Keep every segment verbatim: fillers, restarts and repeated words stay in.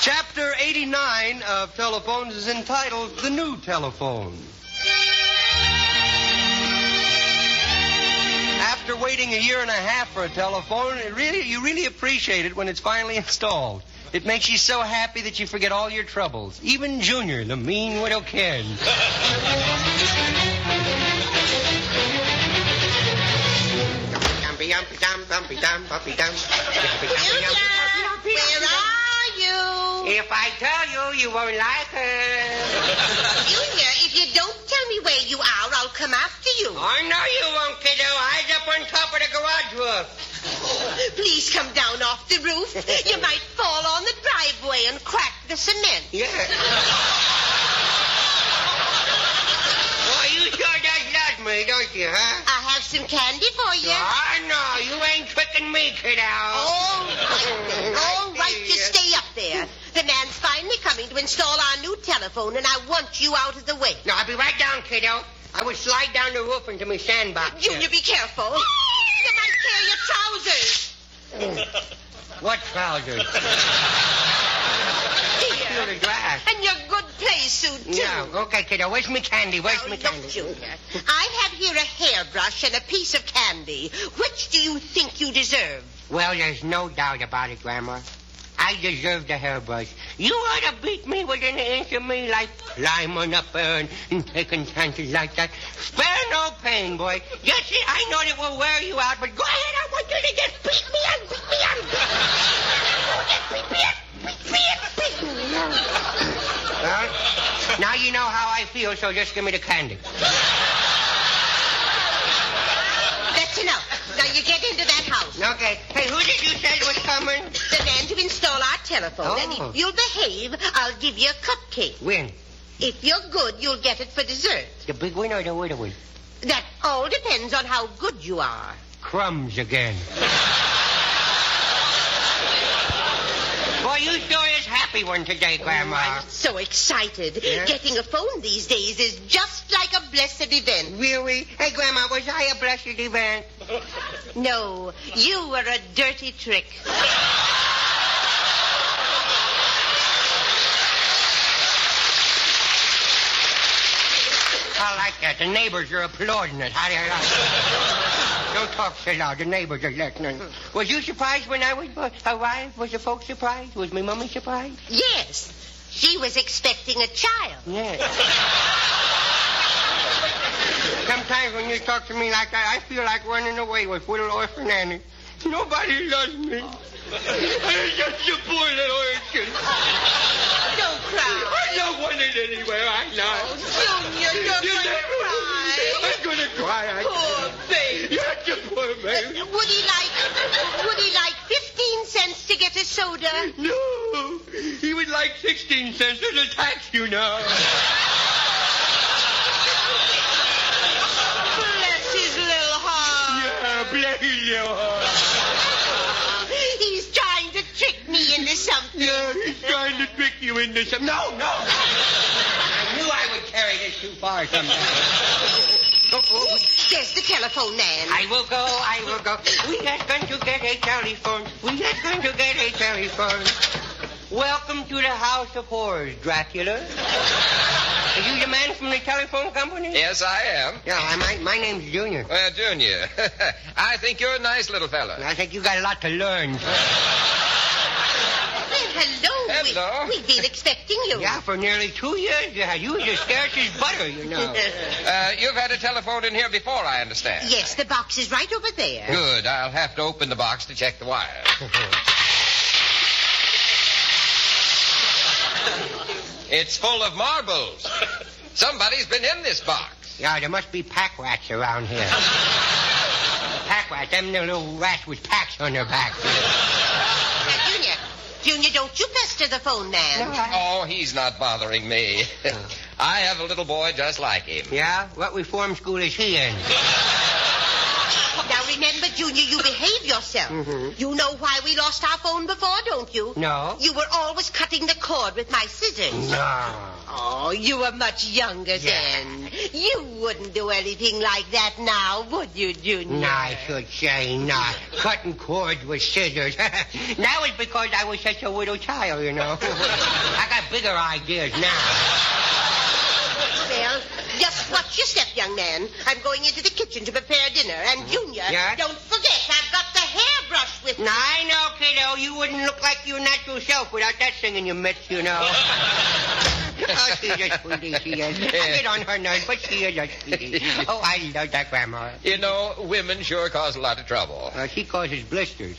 Chapter eighty-nine of Telephones is entitled The New Telephone. After waiting a year and a half for a telephone, it really, you really appreciate it when it's finally installed. It makes you so happy that you forget all your troubles. Even Junior, the mean widow Ken. Junior, where are you? If I tell you, you won't like it. Junior, if you don't tell me where you are, I'll come after you. I know you won't, kiddo. Eyes up on top of the garage roof. Please come down off the roof. You might fall on the driveway and crack the cement. Yeah. Well, you sure does love me, don't you, huh? I have some candy for you. Oh, no, you ain't tricking me, kiddo. All right. All right, you stay up there. The man's finally coming to install our new telephone, and I want you out of the way. No, I'll be right down, kiddo. I will slide down the roof into my sandbox. Junior, be careful. You might tear your trousers. What trousers? Feel the grass. And your good play suit, too. No, okay, kiddo. Where's my candy? Where's now, my look, candy? Junior, I have here a hairbrush and a piece of candy. Which do you think you deserve? Well, there's no doubt about it, Grandma. I deserve the hairbrush. You ought to beat me within an inch of me, like climbing up there and, and taking chances like that. Spare no pain, boy. Yes, I know it will wear you out, but go ahead. I want you to just beat me and beat me and beat me. Just beat me and beat me and beat me. Well, now you know how I feel, so just give me the candy. That's enough. Now you get into that house. Okay. Hey, who did you say was coming? The man to install our telephone. Oh. And if you'll behave, I'll give you a cupcake. When? If you're good, you'll get it for dessert. The big one or the little one? That all depends on how good you are. Crumbs again. Boy, you sure is happy one today, Grandma. Oh, I'm so excited. Yeah? Getting a phone these days is just like a blessed event. Really? Hey, Grandma, was I a blessed event? No, you were a dirty trick. I like that. The neighbors are applauding it. How do you like it? Don't talk so loud. The neighbors are listening. Was you surprised when I was arrived? Was the folks surprised? Was my mummy surprised? Yes. She was expecting a child. Yes. Sometimes when you talk to me like that, I feel like running away with little orphan Annie. Nobody loves me. I'm just a poor little urchin. Don't cry. I don't want it anywhere. I know. Junior, you're You going to never- cry. I'm going to cry. I Poor baby. You're such a poor baby. Uh, would he like, would he like fifteen cents to get a soda? No. He would like sixteen cents. There's a tax, you know. Bless his little heart. Yeah, bless his little heart. He's trying to trick me into something. Yeah, he's trying to trick you into some... No, no. I knew I would carry this too far someday. Oh, oh. There's the telephone man. I will go, I will go. We are going to get a telephone. We are going to get a telephone. Welcome to the House of Horrors, Dracula. Are you the man from the telephone company? Yes, I am. Yeah, my, my name's Junior. Well, Junior, I think you're a nice little fella. I think you got a lot to learn. Well, hello. Hello. We, we've been expecting you. Yeah, for nearly two years. Yeah, you was as scarce as butter, you know. Uh, you've had a telephone in here before, I understand. Yes, the box is right over there. Good. I'll have to open the box to check the wires. It's full of marbles. Somebody's been in this box. Yeah, there must be pack rats around here. Pack rats, them little rats with packs on their backs. Now, Junior, Junior, don't you pester the phone man. No, I- Oh, he's not bothering me. I have a little boy just like him. Yeah? What reform school is he in? Now, remember, Junior, Junior, you behave yourself. Mhm. You know why we lost our phone before, don't you? No. You were always cutting the cord with my scissors. No. Oh, you were much younger Yeah. then. You wouldn't do anything like that now, would you, Junior? No, I should say not. Cutting cords with scissors. Now it's because I was such a little child, you know. I got bigger ideas now. Well, just watch your step, young man. I'm going into the kitchen to prepare dinner. And, Junior, Yeah? don't forget, I've got the hairbrush with me. Now, I know, kiddo, you wouldn't look like your natural self without that thing in your midst, you know. Oh, she's a sweetie, she is. I get on her nerves, but she is a sweetie. Oh, I love that grandma. You know, women sure cause a lot of trouble. Uh, she causes blisters.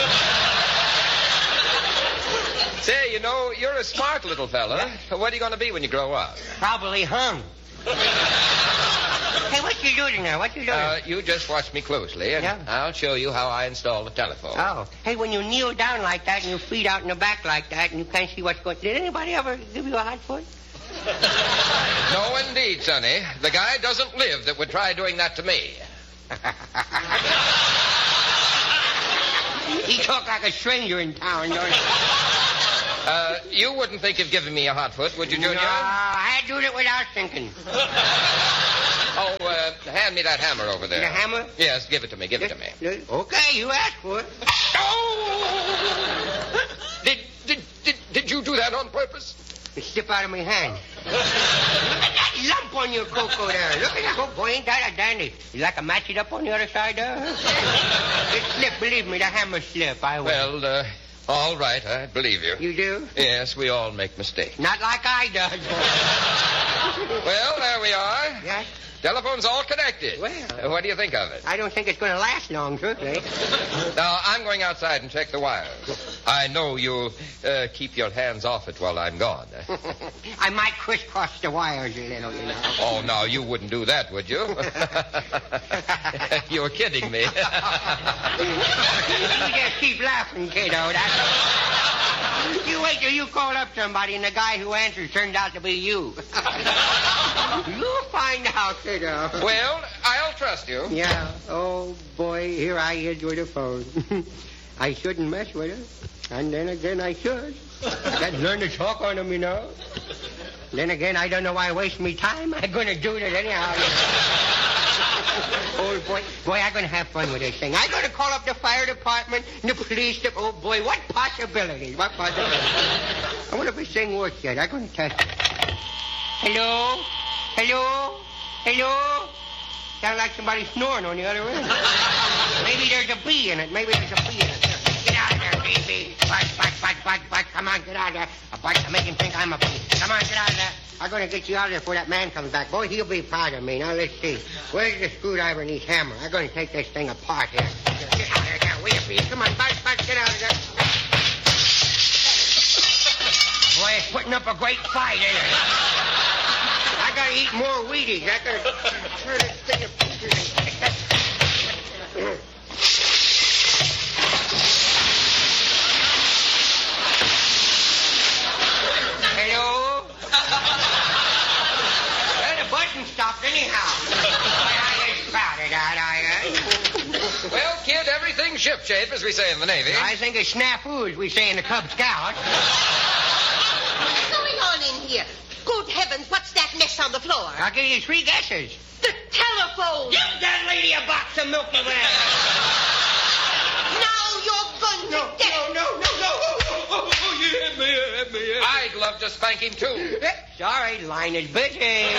Say, you know, you're a smart little fella. What are you going to be when you grow up? Probably hung. Hey, what you doing there? What you doing? Uh, you just watch me closely, and Yeah. I'll show you how I install the telephone. Oh, hey, when you kneel down like that and your feet out in the back like that and you can't see what's going... Did anybody ever give you a hot foot? No, indeed, Sonny. The guy doesn't live that would try doing that to me. He talk like a stranger in town, don't he? Uh, you wouldn't think of giving me a hot foot, would you, Junior? No, I do it without thinking. Oh, uh, hand me that hammer over there. The hammer? Yes, give it to me. Give it to me. Okay, you asked for it. Oh! Did, did, did, did you do that on purpose? It slipped out of my hand. Look at that lump on your cocoa there. Look at that. Oh, boy, ain't that a dandy. You like to match it up on the other side there? It slipped, believe me, the hammer slipped. I will. Well, uh, all right, I believe you. You do? Yes, we all make mistakes. Not like I does. Well, there we are. Yes? Telephone's all connected. Well. Uh, what do you think of it? I don't think it's going to last long, truthfully. Now, I'm going outside and check the wires. I know you'll uh, keep your hands off it while I'm gone. I might crisscross the wires a little, you know. Oh, now, you wouldn't do that, would you? You're kidding me. You just keep laughing, kiddo. That's... You wait till you call up somebody and the guy who answers turns out to be you. You'll find out, kiddo. Well, I'll trust you. Yeah. Oh, boy, here I is with a phone. I shouldn't mess with her. And then again, I should. Gotta learn to talk on them, you know. Then again, I don't know why I waste me time. I'm going to do it anyhow. Oh, boy. Boy, I'm going to have fun with this thing. I'm going to call up the fire department and the police department. Oh, boy, what possibilities. What possibilities. I wonder if this thing works yet. I'm going to test it. Hello? Hello? Hello? Sounds like somebody snoring on the other end. Maybe there's a bee in it. Maybe there's a bee in it. Get out of there, baby. Buzz, buzz, buzz, buzz, buzz. Come on, get out of there. A buzz to make him think I'm a bee. Come on, get out of there. I'm going to get you out of there before that man comes back. Boy, he'll be proud of me. Now, let's see. Where's the screwdriver and his hammer? I'm going to take this thing apart here. Get out of there. Now, wait a minute. Come on, buzz, buzz, get out of there. Boy, it's putting up a great fight, ain't it? I gotta eat more Wheaties. I gotta turn this thing to pieces. Hello? Well, the button stopped anyhow. I is crowded out, I Well, kid, everything's shipshape, as we say in the Navy. I think it's snafu, as we say in the Cub Scouts. What's going on in here? Good heavens, what's that mess on the floor? I'll give you three guesses. The telephone! Give that lady a box of Milky Way. Now you're going to No, get... no, no, no, no. Oh, oh, oh, you hit me, you hit me, you hit me. I'd love to spank him, too. Sorry, line is busy. Remember,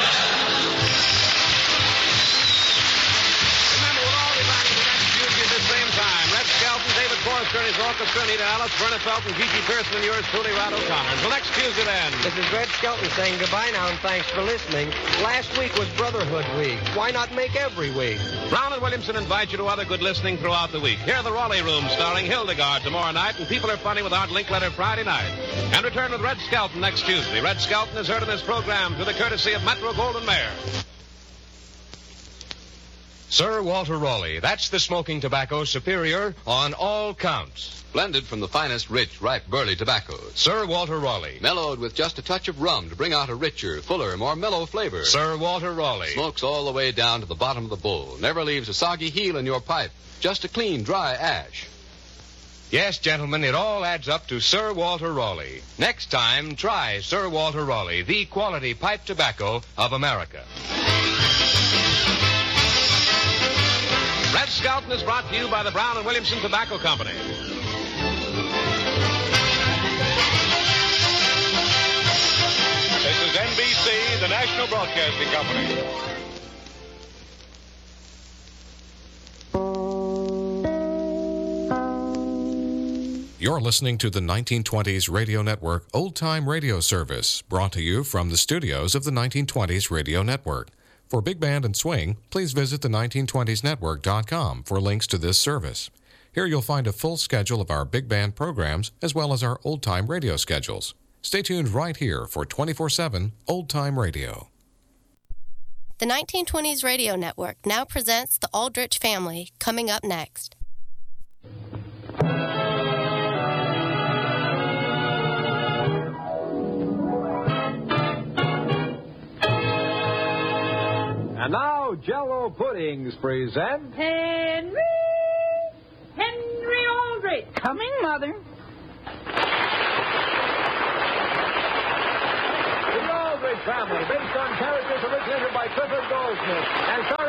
we'll all be back again next Tuesday at the same time. Red Skelton, David Forrester, and his orchestra, Nita Alice, Verna Felton, Gigi Pearson, and yours truly, Rod O'Connor. Until next Tuesday, then. This is Red Skelton saying goodbye now, and thanks for listening. Last week was Brotherhood Week. Why not make every week? Brown and Williamson invite you to other good listening throughout the week. Hear the Raleigh Room starring Hildegard tomorrow night, and People Are Funny with Art Linkletter Friday night. And return with Red Skelton next Tuesday. Red Skelton is heard in this program through the courtesy of Metro Golden Mayer. Sir Walter Raleigh. That's the smoking tobacco superior on all counts. Blended from the finest, rich, ripe, burley tobaccos. Sir Walter Raleigh. Mellowed with just a touch of rum to bring out a richer, fuller, more mellow flavor. Sir Walter Raleigh. Smokes all the way down to the bottom of the bowl. Never leaves a soggy heel in your pipe. Just a clean, dry ash. Yes, gentlemen, it all adds up to Sir Walter Raleigh. Next time, try Sir Walter Raleigh, the quality pipe tobacco of America. Red Skelton is brought to you by the Brown and Williamson Tobacco Company. This is N B C, the National Broadcasting Company. You're listening to the nineteen twenties Radio Network Old Time Radio Service, brought to you from the studios of the nineteen twenties Radio Network. For Big Band and Swing, please visit the nineteen twenties network dot com for links to this service. Here you'll find a full schedule of our big band programs as well as our old-time radio schedules. Stay tuned right here for twenty-four seven Old Time Radio. The nineteen twenties Radio Network now presents The Aldrich Family, coming up next. And now, Jell-O Puddings present... Henry! Henry Aldrich! Coming, Mother. The Aldrich Family, based on characters originated by Clifford Goldsmith, and